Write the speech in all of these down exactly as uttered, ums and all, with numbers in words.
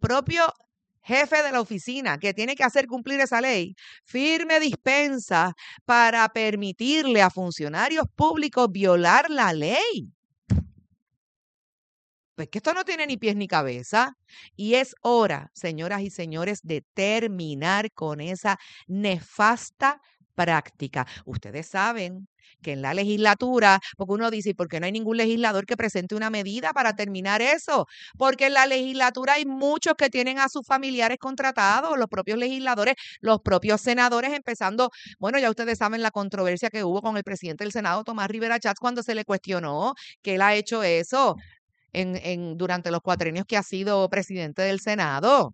propio jefe de la oficina que tiene que hacer cumplir esa ley, firme dispensa para permitirle a funcionarios públicos violar la ley. Pues que esto no tiene ni pies ni cabeza. Y es hora, señoras y señores, de terminar con esa nefasta práctica. Ustedes saben que en la legislatura, porque uno dice, ¿por qué no hay ningún legislador que presente una medida para terminar eso? Porque en la legislatura hay muchos que tienen a sus familiares contratados, los propios legisladores, los propios senadores, empezando, bueno, ya ustedes saben la controversia que hubo con el presidente del Senado, Tomás Rivera Chats, cuando se le cuestionó que él ha hecho eso en, en, durante los cuatrienios que ha sido presidente del Senado.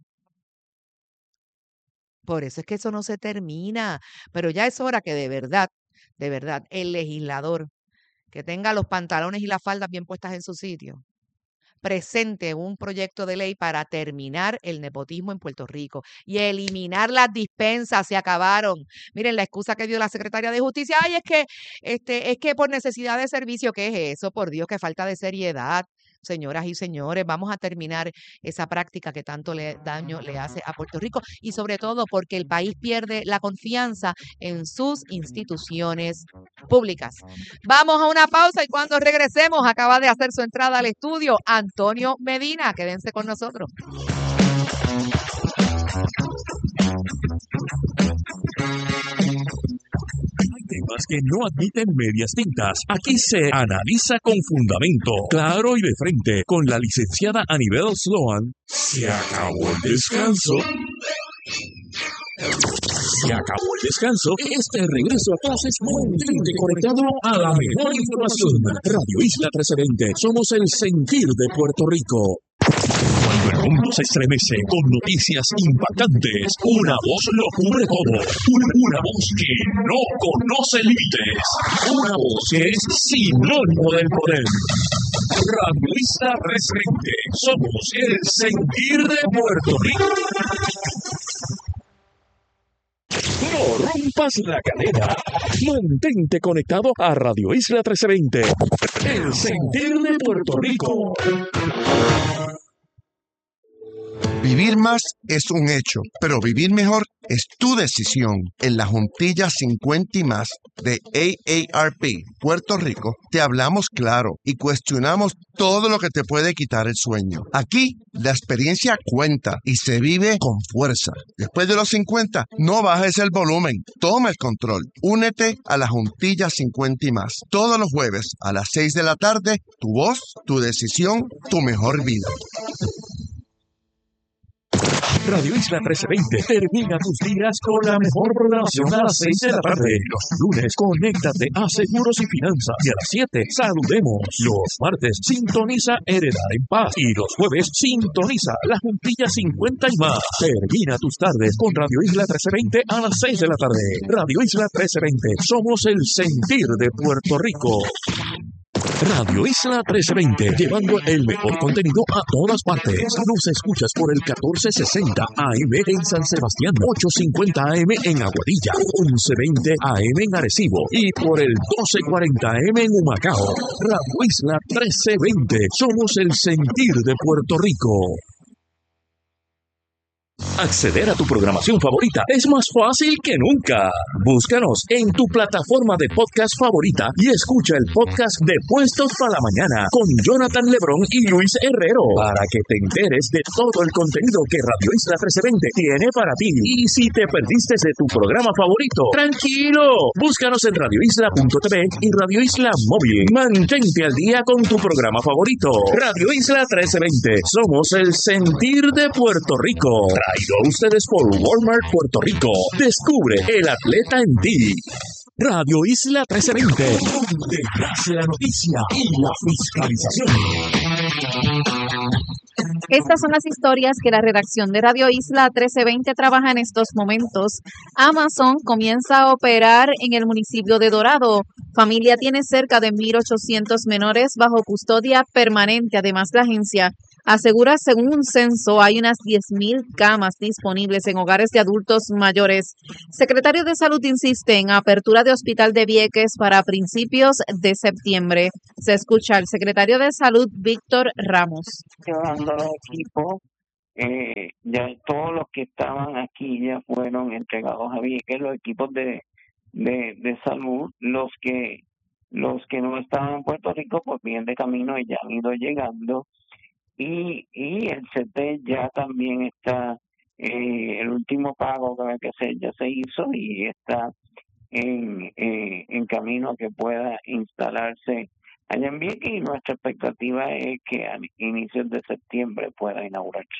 Por eso es que eso no se termina, pero ya es hora que de verdad, de verdad, el legislador que tenga los pantalones y las faldas bien puestas en su sitio, presente un proyecto de ley para terminar el nepotismo en Puerto Rico y eliminar las dispensas. Se acabaron. Miren la excusa que dio la secretaria de Justicia. Ay, es que, este, es que por necesidad de servicio, ¿qué es eso? Por Dios, qué falta de seriedad. Señoras y señores, vamos a terminar esa práctica que tanto le, daño le hace a Puerto Rico y sobre todo porque el país pierde la confianza en sus instituciones públicas. Vamos a una pausa y cuando regresemos acaba de hacer su entrada al estudio Antonio Medina. Quédense con nosotros. Hay temas que no admiten medias tintas. Aquí se analiza con fundamento, claro y de frente, con la licenciada Anibel Sloan. Se acabó el descanso. Se acabó el descanso. Este regreso a clases mantente conectado a la mejor información. Radio Isla trece veinte. Somos el sentir de Puerto Rico. Cuando el mundo se estremece con noticias impactantes, una voz lo cubre todo. Una voz que no conoce límites. Una voz que es sinónimo del poder. Radio Isla trece veinte. Somos el sentir de Puerto Rico. No rompas la cadena. Mantente conectado a Radio Isla trece veinte. El sentir de Puerto Rico. Vivir más es un hecho, pero vivir mejor es tu decisión. En la Juntilla cincuenta y más de A A R P Puerto Rico, te hablamos claro y cuestionamos todo lo que te puede quitar el sueño. Aquí, la experiencia cuenta y se vive con fuerza. Después de los cincuenta, no bajes el volumen, toma el control. Únete a la Juntilla cincuenta y más. Todos los jueves a las seis de la tarde, tu voz, tu decisión, tu mejor vida. Radio Isla trece veinte termina tus días con la mejor programación a las seis de la tarde. Los lunes, conéctate a Seguros y Finanzas. Y a las siete, saludemos. Los martes, sintoniza Heredar en Paz. Y los jueves, sintoniza La Juntilla cincuenta y más. Termina tus tardes con Radio Isla trece veinte a las seis de la tarde. Radio Isla trece veinte. Somos el sentir de Puerto Rico. Radio Isla trece veinte, llevando el mejor contenido a todas partes. Nos escuchas por el catorce sesenta A M en San Sebastián, ochocientos cincuenta A M en Aguadilla, once veinte A M en Arecibo y por el doce cuarenta A M en Humacao. Radio Isla trece veinte, somos el sentir de Puerto Rico. Acceder a tu programación favorita es más fácil que nunca. Búscanos en tu plataforma de podcast favorita y escucha el podcast de Puestos para la Mañana con Jonathan Lebrón y Luis Herrero para que te enteres de todo el contenido que Radio Isla trece veinte tiene para ti. Y si te perdiste de tu programa favorito, tranquilo, búscanos en radio isla punto t v y Radio Isla Móvil. Mantente al día con tu programa favorito. Radio Isla trece veinte, somos el sentir de Puerto Rico. Traído a ustedes por Walmart Puerto Rico. Descubre el atleta en ti. Radio Isla trece veinte, donde nace la noticia y la fiscalización. Estas son las historias que la redacción de Radio Isla trece veinte trabaja en estos momentos. Amazon comienza a operar en el municipio de Dorado. Familia tiene cerca de mil ochocientos menores bajo custodia permanente. Además, la agencia asegura, según un censo, hay unas diez mil camas disponibles en hogares de adultos mayores. Secretario de Salud insiste en apertura de Hospital de Vieques para principios de septiembre. Se escucha al secretario de Salud, Víctor Ramos. Llevando al equipo eh, ya todos los que estaban aquí ya fueron entregados a Vieques, los equipos de, de, de salud, los que los que no estaban en Puerto Rico pues vienen de camino y ya han ido llegando, y, y el C T ya también está, eh, el último pago que, que se, ya se hizo y está en, eh, en camino a que pueda instalarse allá en Vieques, y nuestra expectativa es que a inicios de septiembre pueda inaugurarse.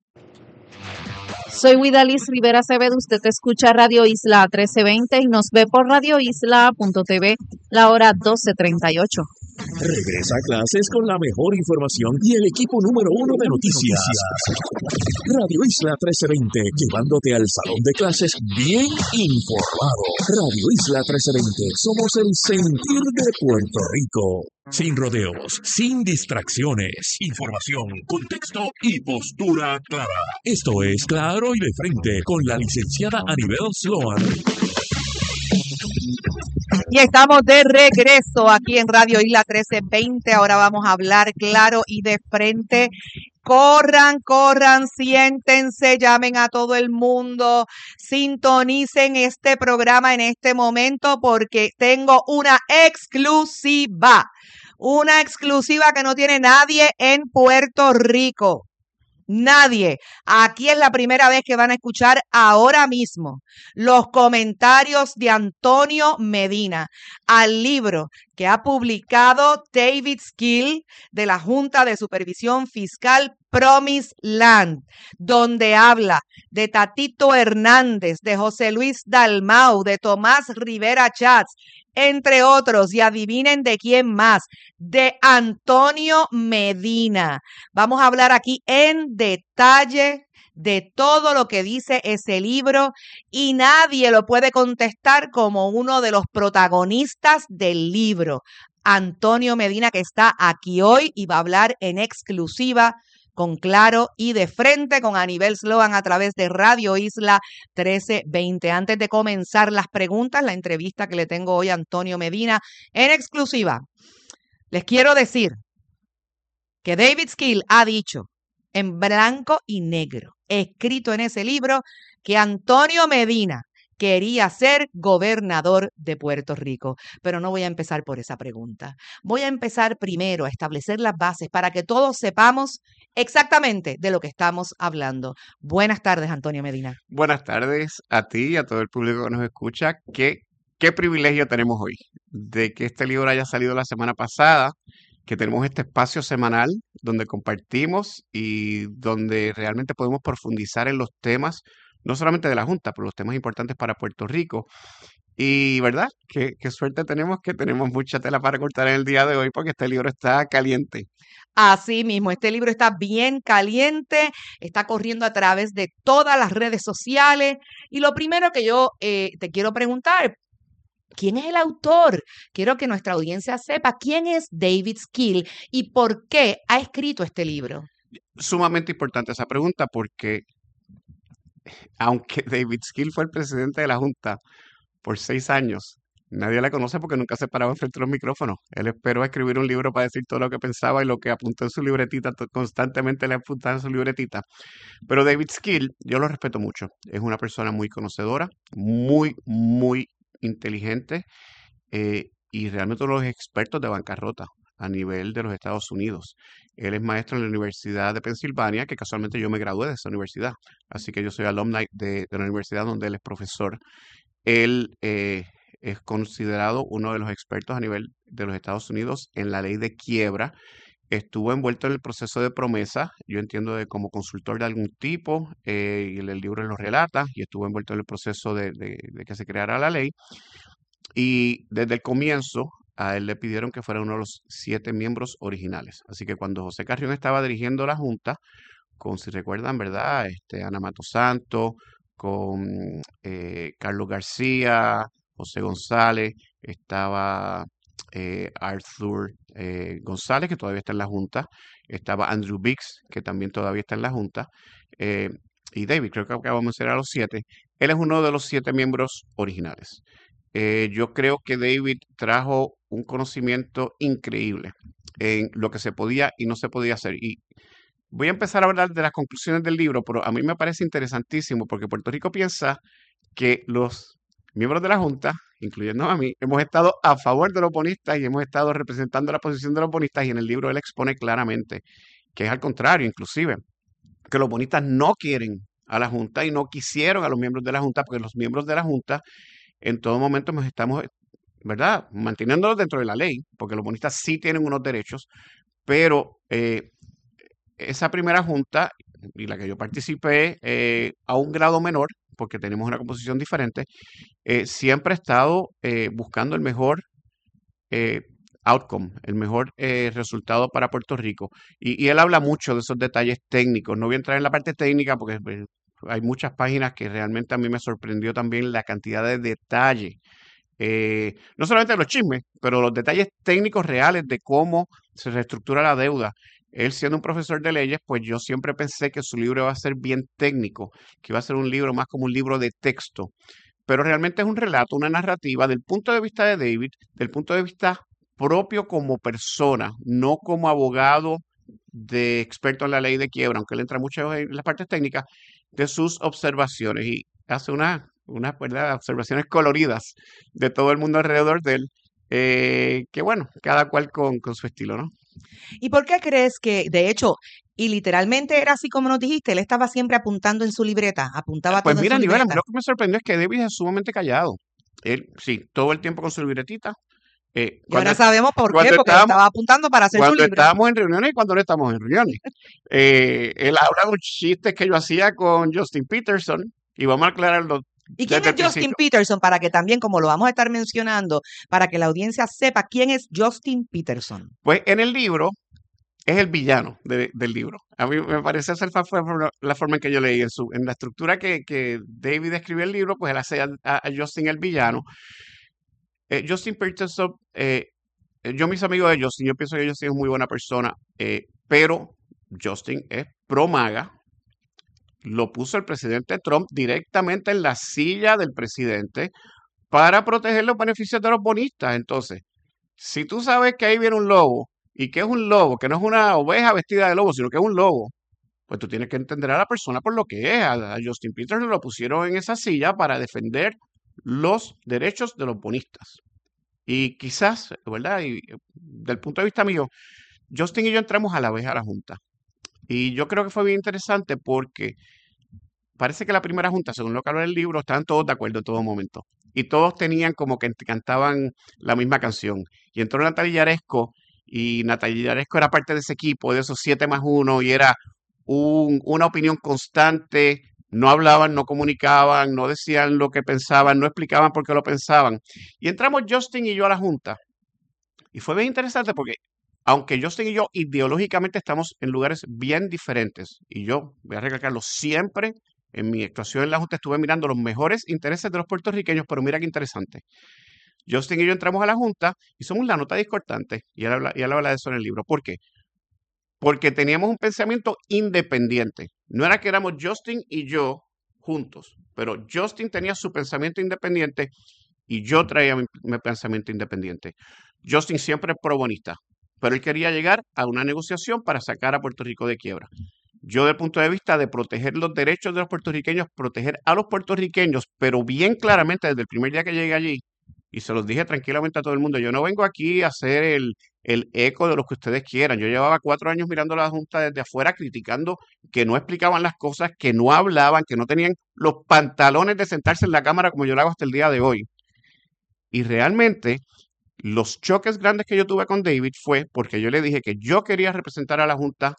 Soy Widalis Rivera Acevedo, usted escucha Radio Isla trece veinte y nos ve por radio isla punto t v, la hora doce treinta y ocho. Regresa a clases con la mejor información y el equipo número uno de noticias. Radio Isla trece veinte, llevándote al salón de clases bien informado. Radio Isla trece veinte, somos el sentir de Puerto Rico. Sin rodeos, sin distracciones, información, contexto y postura clara. Esto es Claro y de Frente con la licenciada Anibel Sloan. Y estamos de regreso aquí en Radio Isla trece veinte. Ahora vamos a hablar claro y de frente. Corran, corran, siéntense, llamen a todo el mundo, sintonicen este programa en este momento porque tengo una exclusiva, una exclusiva que no tiene nadie en Puerto Rico. Nadie. Aquí es la primera vez que van a escuchar ahora mismo los comentarios de Antonio Medina al libro que ha publicado David Skill de la Junta de Supervisión Fiscal Promised Land, donde habla de Tatito Hernández, de José Luis Dalmau, de Tomás Rivera Chats, entre otros, y adivinen de quién más, de Antonio Medina. Vamos a hablar aquí en detalle de todo lo que dice ese libro y nadie lo puede contestar como uno de los protagonistas del libro. Antonio Medina, que está aquí hoy y va a hablar en exclusiva con Claro y de Frente con Anibel Sloan a través de Radio Isla trece veinte. Antes de comenzar las preguntas, la entrevista que le tengo hoy a Antonio Medina en exclusiva, les quiero decir que David Skill ha dicho en blanco y negro, escrito en ese libro, que Antonio Medina quería ser gobernador de Puerto Rico. Pero no voy a empezar por esa pregunta. Voy a empezar primero a establecer las bases para que todos sepamos exactamente de lo que estamos hablando. Buenas tardes, Antonio Medina. Buenas tardes a ti y a todo el público que nos escucha. ¿Qué, qué privilegio tenemos hoy de que este libro haya salido la semana pasada, que tenemos este espacio semanal donde compartimos y donde realmente podemos profundizar en los temas, no solamente de la Junta, pero los temas importantes para Puerto Rico. Y, ¿verdad? Qué, qué suerte tenemos, que tenemos mucha tela para cortar en el día de hoy porque este libro está caliente. Así mismo, este libro está bien caliente, está corriendo a través de todas las redes sociales. Y lo primero que yo eh, te quiero preguntar, ¿quién es el autor? Quiero que nuestra audiencia sepa quién es David Skill y por qué ha escrito este libro. Sumamente importante esa pregunta porque aunque David Skill fue el presidente de la Junta por seis años, nadie la conoce porque nunca se paraba frente a los micrófonos. Él esperó a escribir un libro para decir todo lo que pensaba y lo que apuntó en su libretita, constantemente le apuntaba en su libretita. Pero David Skill, yo lo respeto mucho. Es una persona muy conocedora, muy, muy inteligente eh, y realmente uno de los expertos de bancarrota a nivel de los Estados Unidos. Él es maestro en la Universidad de Pensilvania, que casualmente yo me gradué de esa universidad. Así que yo soy alumni de, de la universidad donde él es profesor. Él eh, es considerado uno de los expertos a nivel de los Estados Unidos en la ley de quiebra. Estuvo envuelto en el proceso de promesa, yo entiendo de como consultor de algún tipo, eh, y el, el libro lo relata, y estuvo envuelto en el proceso de, de, de que se creara la ley. Y desde el comienzo a él le pidieron que fuera uno de los siete miembros originales. Así que cuando José Carrión estaba dirigiendo la Junta, con, si recuerdan, ¿verdad? Este, Ana Mato Santo, con eh, Carlos García, José González, estaba eh, Arthur eh, González, que todavía está en la Junta, estaba Andrew Biggs, que también todavía está en la Junta, eh, y David, creo que acabamos de mencionar a los siete. Él es uno de los siete miembros originales. Eh, yo creo que David trajo un conocimiento increíble en lo que se podía y no se podía hacer. Y voy a empezar a hablar de las conclusiones del libro, pero a mí me parece interesantísimo porque Puerto Rico piensa que los miembros de la Junta, incluyendo a mí, hemos estado a favor de los bonistas y hemos estado representando la posición de los bonistas, y en el libro él expone claramente que es al contrario, inclusive, que los bonistas no quieren a la Junta y no quisieron a los miembros de la Junta, porque los miembros de la Junta en todo momento nos estamos, ¿verdad?, manteniéndolos dentro de la ley, porque los bonistas sí tienen unos derechos, pero eh, esa primera junta, y la que yo participé eh, a un grado menor, porque tenemos una composición diferente, eh, siempre ha estado eh, buscando el mejor eh, outcome, el mejor eh, resultado para Puerto Rico. Y, y él habla mucho de esos detalles técnicos. No voy a entrar en la parte técnica porque pues, hay muchas páginas que realmente a mí me sorprendió también la cantidad de detalle. Eh, no solamente los chismes, pero los detalles técnicos reales de cómo se reestructura la deuda. Él siendo un profesor de leyes, pues yo siempre pensé que su libro iba a ser bien técnico, que iba a ser un libro más como un libro de texto, pero realmente es un relato, una narrativa del punto de vista de David, del punto de vista propio como persona, no como abogado de experto en la ley de quiebra, aunque él entra mucho en las partes técnicas, de sus observaciones y hace una, unas ¿verdad?, observaciones coloridas de todo el mundo alrededor de él, eh, que bueno, cada cual con, con su estilo, ¿no? ¿Y por qué crees que, de hecho, y literalmente era así como nos dijiste, él estaba siempre apuntando en su libreta, apuntaba Pues todo en mira, su Nivela, a mí libreta? lo que me sorprendió es que David es sumamente callado. Él, sí, todo el tiempo con su libretita. Eh, Y ahora cuando, sabemos por qué, cuando porque él estábamos, estaba apuntando para hacer su cuando libro. estábamos en reuniones y cuando no estamos en reuniones. Eh, él habla de un chiste que yo hacía con Justin Peterson, y vamos a aclararlo ¿Y quién desde es el Justin principio. Peterson? Para que también, como lo vamos a estar mencionando, para que la audiencia sepa quién es Justin Peterson. Pues en el libro es el villano de- del libro. A mí me parece esa fue fue la forma en que yo leí. En, su, en la estructura que, que David escribió el libro, pues él hace a, a- a Justin el villano. Eh, Justin Peterson, eh, eh, yo mis amigos de Justin, yo pienso que Justin es muy buena persona, eh, pero Justin es pro MAGA. Lo puso el presidente Trump directamente en la silla del presidente para proteger los beneficios de los bonistas. Entonces, si tú sabes que ahí viene un lobo y que es un lobo, que no es una oveja vestida de lobo, sino que es un lobo, pues tú tienes que entender a la persona por lo que es. A, a Justin Peterson lo pusieron en esa silla para defender los derechos de los bonistas. Y quizás, ¿verdad? Y eh, del punto de vista mío, Justin y yo entramos a la vez a la junta. Y yo creo que fue bien interesante porque parece que la primera junta, según lo que habla el libro, estaban todos de acuerdo en todo momento. Y todos tenían como que cantaban la misma canción. Y entró Natalia Yaresco, y Natalia Yaresco era parte de ese equipo, de esos siete más uno, y era un- una opinión constante. No hablaban, no comunicaban, no decían lo que pensaban, no explicaban por qué lo pensaban. Y entramos Justin y yo a la junta. Y fue bien interesante porque, aunque Justin y yo ideológicamente estamos en lugares bien diferentes, y yo voy a recalcarlo siempre, en mi actuación en la Junta estuve mirando los mejores intereses de los puertorriqueños, pero mira qué interesante. Justin y yo entramos a la Junta y somos la nota discordante, y él habla, y él habla de eso en el libro. ¿Por qué? Porque teníamos un pensamiento independiente. No era que éramos Justin y yo juntos, pero Justin tenía su pensamiento independiente y yo traía mi, mi pensamiento independiente. Justin siempre es pro bonista, pero él quería llegar a una negociación para sacar a Puerto Rico de quiebra. Yo, desde el punto de vista de proteger los derechos de los puertorriqueños, proteger a los puertorriqueños, pero bien claramente desde el primer día que llegué allí, y se los dije tranquilamente a todo el mundo, yo no vengo aquí a hacer el, el eco de lo que ustedes quieran. Yo llevaba cuatro años mirando a la Junta desde afuera, criticando que no explicaban las cosas, que no hablaban, que no tenían los pantalones de sentarse en la Cámara como yo lo hago hasta el día de hoy. Y realmente los choques grandes que yo tuve con David fue porque yo le dije que yo quería representar a la Junta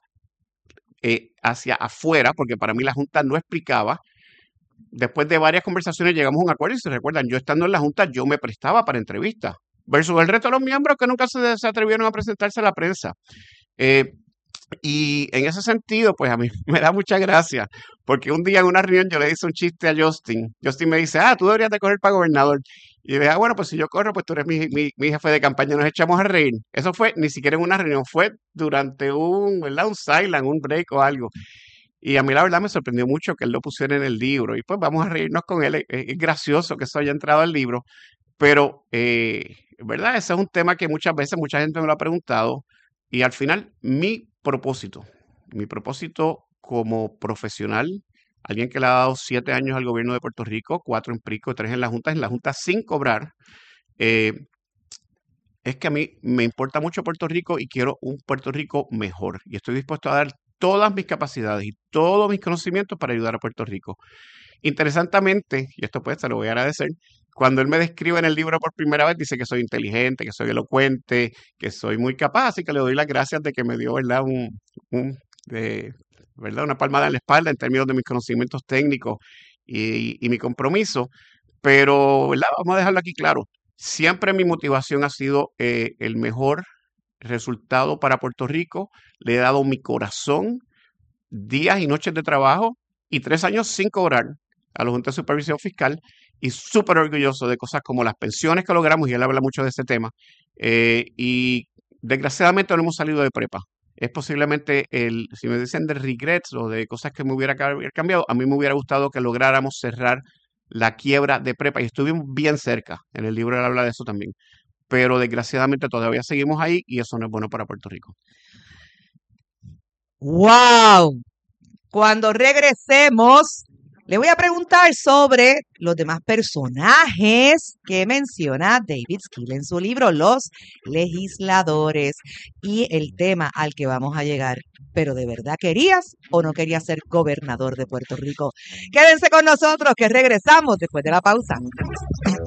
eh, hacia afuera, porque para mí la Junta no explicaba. Después de varias conversaciones llegamos a un acuerdo y se recuerdan, yo estando en la Junta yo me prestaba para entrevistas, versus el resto de los miembros que nunca se, se atrevieron a presentarse a la prensa. Eh, y en ese sentido, pues a mí me da mucha gracia, porque un día en una reunión yo le hice un chiste a Justin. Justin me dice, ah, tú deberías de correr para gobernador. Y yo dije, ah, bueno, pues si yo corro, pues tú eres mi, mi, mi jefe de campaña, nos echamos a reír. Eso fue ni siquiera en una reunión, fue durante un, ¿verdad? Un silent, un break o algo. Y a mí la verdad me sorprendió mucho que él lo pusiera en el libro. Y pues vamos a reírnos con él. Es, es gracioso que eso haya entrado al libro. Pero, eh, ¿verdad? Ese es un tema que muchas veces mucha gente me lo ha preguntado. Y al final, mi propósito, Mi propósito como profesional, alguien que le ha dado siete años al gobierno de Puerto Rico, cuatro en Prico, tres en la Junta, en la Junta sin cobrar, eh, es que a mí me importa mucho Puerto Rico y quiero un Puerto Rico mejor. Y estoy dispuesto a dar todas mis capacidades y todos mis conocimientos para ayudar a Puerto Rico. Interesantemente, y esto pues se lo voy a agradecer, cuando él me describe en el libro por primera vez, dice que soy inteligente, que soy elocuente, que soy muy capaz, así que le doy las gracias de que me dio, ¿verdad? Un, un, eh, ¿verdad? Una palmada en la espalda en términos de mis conocimientos técnicos y, y mi compromiso. Pero, ¿verdad? Vamos a dejarlo aquí claro. Siempre mi motivación ha sido eh, el mejor resultado para Puerto Rico. Le he dado mi corazón, días y noches de trabajo y tres años sin cobrar a la Junta de Supervisión Fiscal y súper orgulloso de cosas como las pensiones que logramos, y él habla mucho de este tema, eh, y desgraciadamente no hemos salido de prepa. Es posiblemente, el, si me dicen de regrets o de cosas que me hubiera cambiado, a mí me hubiera gustado que lográramos cerrar la quiebra de prepa y estuvimos bien cerca, en el libro él habla de eso también, pero desgraciadamente todavía seguimos ahí y eso no es bueno para Puerto Rico. ¡Wow! Cuando regresemos, le voy a preguntar sobre los demás personajes que menciona David Skill en su libro, Los Legisladores, y el tema al que vamos a llegar. ¿Pero de verdad querías o no querías ser gobernador de Puerto Rico? Quédense con nosotros que regresamos después de la pausa.